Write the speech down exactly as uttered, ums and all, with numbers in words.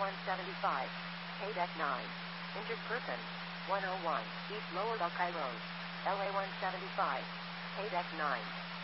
one seventy-five. K deck nine. Injured person. one oh one. East Lower Buckeye Road. L A one seventy-five. K deck nine.